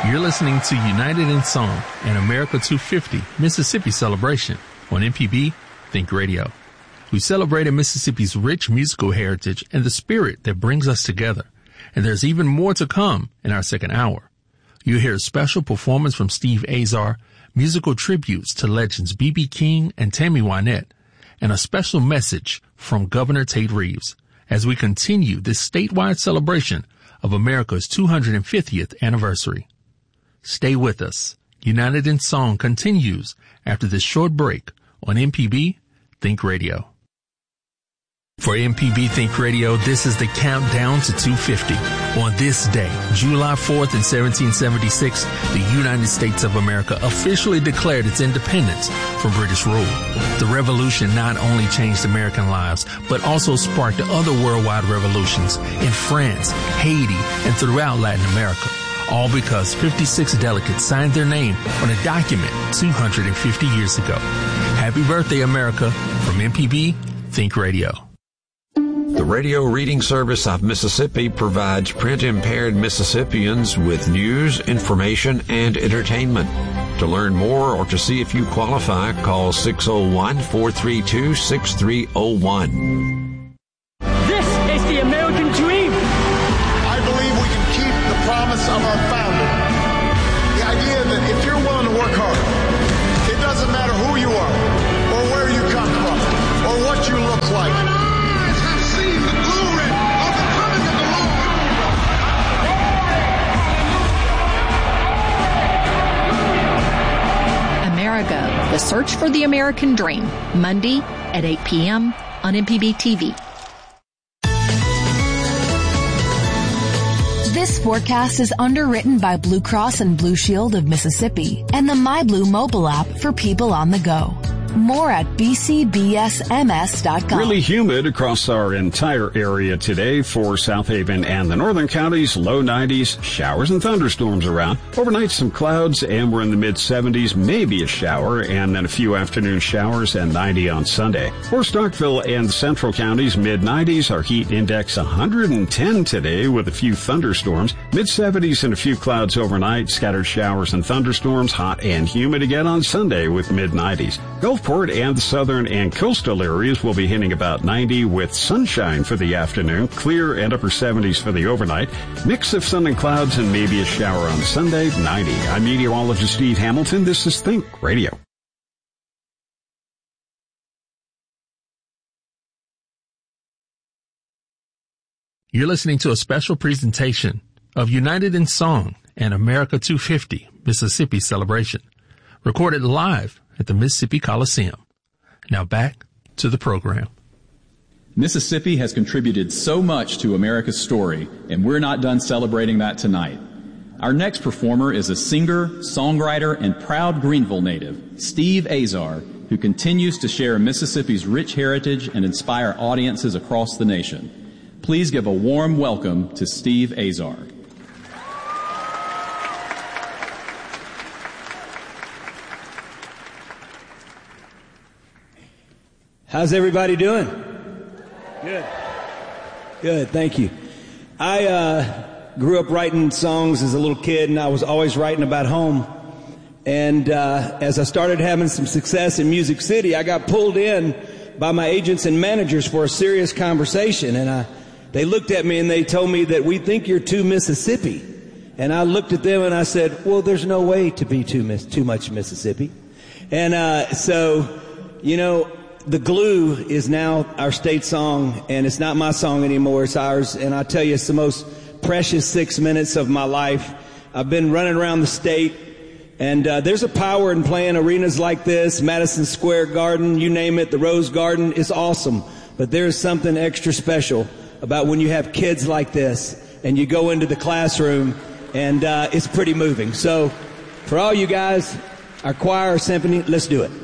You're listening to United in Song and America 250 Mississippi Celebration on MPB Think Radio. We celebrated Mississippi's rich musical heritage and the spirit that brings us together. And there's even more to come in our second hour. You'll hear a special performance from Steve Azar, musical tributes to legends B.B. King and Tammy Wynette, and a special message from Governor Tate Reeves as we continue this statewide celebration of America's 250th anniversary. Stay with us. United in Song continues after this short break on MPB Think Radio. For MPB Think Radio, this is the countdown to 250. On this day, July 4th in 1776, the United States of America officially declared its independence from British rule. The revolution not only changed American lives, but also sparked other worldwide revolutions in France, Haiti, and throughout Latin America. All because 56 delegates signed their name on a document 250 years ago. Happy birthday, America, from MPB Think Radio. The Radio Reading Service of Mississippi provides print-impaired Mississippians with news, information, and entertainment. To learn more or to see if you qualify, call 601-432-6301. This is the American dream. I believe we can keep the promise of our founder. The idea that if you're willing to work hard, it doesn't matter who you are, or where you come from, or what you look like. America, The Search for the American Dream, Monday at 8 p.m. on MPB TV. This forecast is underwritten by Blue Cross and Blue Shield of Mississippi and the MyBlue mobile app for people on the go. More at bcbsms.com. Really humid across our entire area today for South Haven and the northern counties. Low 90s, showers and thunderstorms around. Overnight some clouds and we're in the mid 70s, maybe a shower and then a few afternoon showers and 90 on Sunday. For Starkville and the central counties, mid 90s, our heat index 110 today with a few thunderstorms. Mid 70s and a few clouds overnight, scattered showers and thunderstorms, hot and humid again on Sunday with mid 90s. Gulfport and the southern and coastal areas will be hitting about 90 with sunshine for the afternoon, clear and upper 70s for the overnight. Mix of sun and clouds and maybe a shower on Sunday, 90. I'm meteorologist Steve Hamilton. This is Think Radio. You're listening to a special presentation of United in Song and America 250 Mississippi Celebration, recorded live at the Mississippi Coliseum. Now back to the program. Mississippi has contributed so much to America's story, and we're not done celebrating that tonight. Our next performer is a singer, songwriter, and proud Greenville native, Steve Azar, who continues to share Mississippi's rich heritage and inspire audiences across the nation. Please give a warm welcome to Steve Azar. How's everybody doing? Good. Good, thank you. I grew up writing songs as a little kid, and I was always writing about home. And as I started having some success in Music City, I got pulled in by my agents and managers for a serious conversation. And they looked at me and they told me that we think you're too Mississippi. And I looked at them and I said, well, there's no way to be too much Mississippi. And so, you know, The Glue is now our state song, and it's not my song anymore, it's ours. And I tell you, it's the most precious 6 minutes of my life. I've been running around the state, and there's a power in playing arenas like this, Madison Square Garden, you name it, the Rose Garden is awesome. But there's something extra special about when you have kids like this, and you go into the classroom, and it's pretty moving. So, for all you guys, our choir, our symphony, let's do it.